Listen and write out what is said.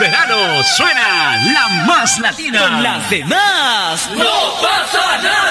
verano suena la más latina. Con las demás no pasa nada.